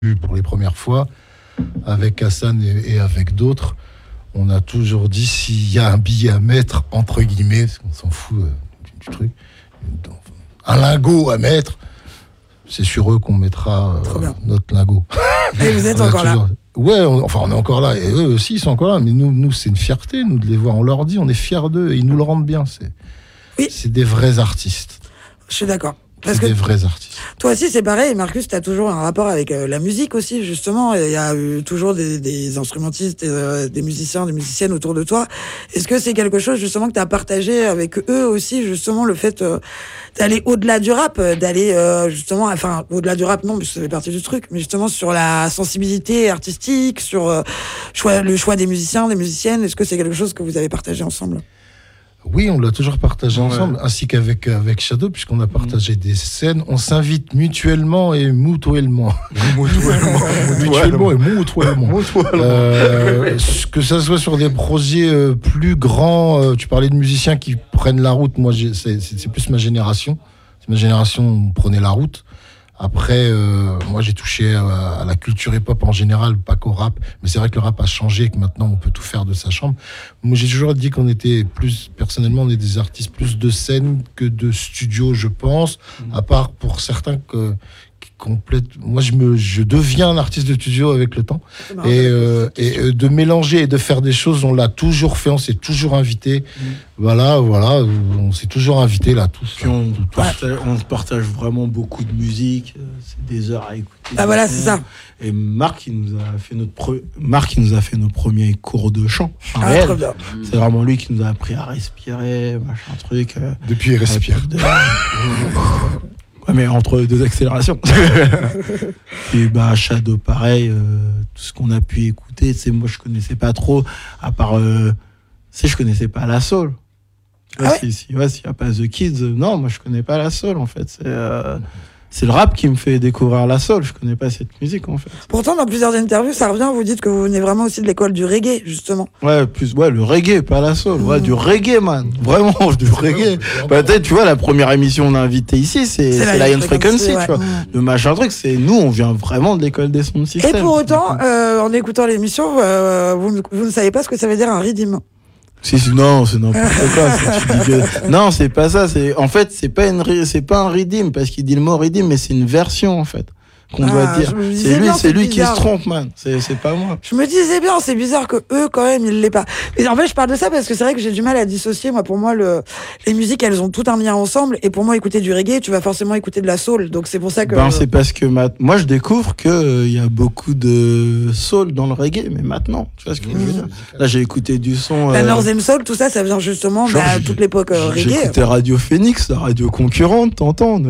pour les premières fois, avec Hassan et avec d'autres, on a toujours dit s'il y a un billet à mettre, entre guillemets, parce qu'on s'en fout du truc, un lingot à mettre, c'est sur eux qu'on mettra notre lingot. Et vous êtes encore là. Ouais, on est encore là. Et eux aussi, ils sont encore là. Mais nous, c'est une fierté, nous, de les voir. On leur dit, on est fiers d'eux et ils nous le rendent bien. C'est des vrais artistes. Je suis d'accord. C'est des vrais artistes. Toi aussi, c'est pareil. Marcus, tu as toujours un rapport avec la musique aussi, justement. Il y a toujours des instrumentistes, des musiciens, des musiciennes autour de toi. Est-ce que c'est quelque chose, justement, que tu as partagé avec eux aussi, justement, le fait d'aller au-delà du rap, d'aller, justement, enfin, au-delà du rap, non, parce que ça fait partie du truc, mais justement sur la sensibilité artistique, sur le choix des musiciens, des musiciennes. Est-ce que c'est quelque chose que vous avez partagé ensemble ? Oui, on l'a toujours partagé ensemble, ainsi qu'avec Shadow, puisqu'on a partagé des scènes. On s'invite mutuellement et mutuellement. Mutuellement et mutuellement. Que ça soit sur des projets plus grands. Tu parlais de musiciens qui prennent la route. Moi, c'est plus ma génération. C'est ma génération, on prenait la route. Après, moi, j'ai touché à la culture hip-hop en général, pas qu'au rap. Mais c'est vrai que le rap a changé et que maintenant, on peut tout faire de sa chambre. Moi, j'ai toujours dit qu'on était personnellement, on est des artistes plus de scène que de studio, je pense. À part pour certains qui complètent. Moi, je deviens un artiste de studio avec le temps. Et de mélanger et de faire des choses, on l'a toujours fait, on s'est toujours invité. Voilà, on s'est toujours invité là, tous. Puis on partage vraiment beaucoup de musique, c'est des heures à écouter. Ah voilà, c'est ça. Et Marc, il nous a fait nos premiers cours de chant. Très bien. C'est vraiment lui qui nous a appris à respirer, machin truc. Depuis, il respire. Ouais, mais entre deux accélérations. Et Shadow, pareil, tout ce qu'on a pu écouter, moi je connaissais pas trop, à part, je connaissais pas la soul. S'il n'y a pas The Kids, non, moi je connais pas la soul en fait. C'est le rap qui me fait découvrir la soul, je connais pas cette musique en fait. Pourtant, dans plusieurs interviews, ça revient, vous dites que vous venez vraiment aussi de l'école du reggae, justement. Ouais, le reggae, pas la soul. Ouais, du reggae, man. Vraiment, du reggae. Peut-être, tu vois, la première émission qu'on a invitée ici, c'est Lion Frequency, tu vois. Le machin truc, nous, on vient vraiment de l'école des sons de système. Et pour autant, en écoutant l'émission, vous ne savez pas ce que ça veut dire un rythme. Non, c'est n'importe quoi. Non, c'est pas ça. En fait, c'est pas un redeem parce qu'il dit le mot redeem, mais c'est une version en fait qu'on doit dire. C'est lui qui se trompe, man. C'est pas moi. Je me disais bien, c'est bizarre que eux quand même ils l'aient pas. Mais en fait, je parle de ça parce que c'est vrai que j'ai du mal à dissocier. Moi, pour moi, les musiques, elles ont tout un lien ensemble. Et pour moi, écouter du reggae, tu vas forcément écouter de la soul. Donc c'est pour ça que. C'est parce que moi, je découvre que il y a beaucoup de soul dans le reggae, mais maintenant, tu vois ce que je veux dire. Là, j'ai écouté du son. La Northern Soul, tout ça, ça vient justement de toute l'époque reggae. J'ai écouté Radio Phoenix, la radio concurrente, t'entends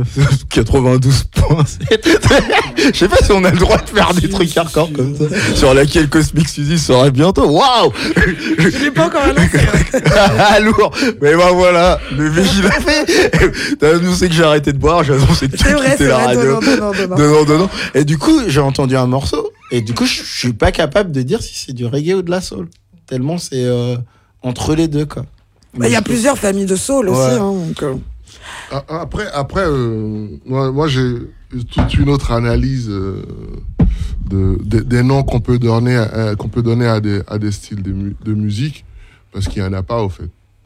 92.7. Je sais pas si on a le droit de faire des trucs hardcore comme ça. Sur laquelle Cosmic Suzy sera bientôt. Waouh! Je l'ai pas encore annoncé. Lourd! Mais voilà, le vigile a fait. T'as annoncé que j'ai arrêté de boire, j'ai annoncé que j'ai quitté la radio. Non. Et du coup, j'ai entendu un morceau. Et du coup, je suis pas capable de dire si c'est du reggae ou de la soul. Tellement c'est entre les deux, quoi. Il y a plusieurs familles de soul aussi. Hein, donc, Après, moi j'ai toute une autre analyse des noms qu'on peut donner à des styles de musique, parce qu'il n'y en a pas au fait.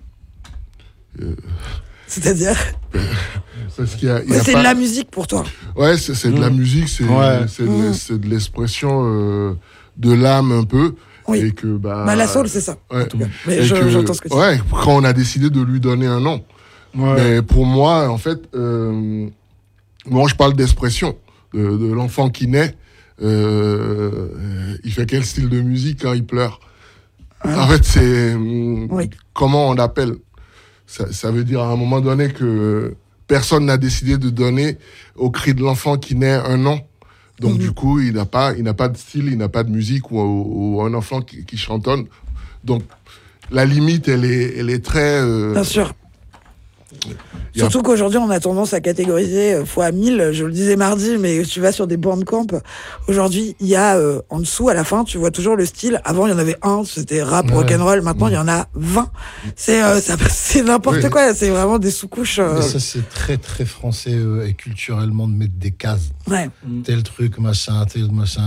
C'est-à-dire parce qu'il y a c'est pas... de la musique pour toi. Ouais, c'est de la musique, c'est de l'expression de l'âme un peu. Oui. Et que la soul, c'est ça. Ouais. Mais j'entends ce que tu dis. Ouais, quand on a décidé de lui donner un nom. Ouais. Mais pour moi, en fait, moi je parle d'expression de l'enfant qui naît. Il fait quel style de musique quand il pleure? En fait, c'est comment on appelle. Ça veut dire à un moment donné que personne n'a décidé de donner au cri de l'enfant qui naît un nom. Donc du coup, il n'a pas de style, il n'a pas de musique ou un enfant qui chantonne. Donc la limite, elle est très. Bien sûr. Surtout qu'aujourd'hui, on a tendance à catégoriser fois 1000. Je le disais mardi, mais tu vas sur des Bandcamp. Aujourd'hui, il y a en dessous, à la fin, tu vois toujours le style. Avant, il y en avait un, c'était rap, rock'n'roll. Maintenant, il y en a 20. C'est n'importe quoi. C'est vraiment des sous-couches. Mais ça, c'est très, très français et culturellement de mettre des cases. Ouais. Tel truc, machin, tel machin.